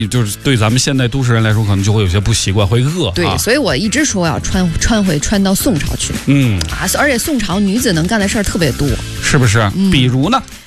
就是对咱们现代都市人来说，可能就会有些不习惯，会饿。 对，所以我一直说我要穿到宋朝去。而且宋朝女子能干的事儿特别多， 是不是？比如呢？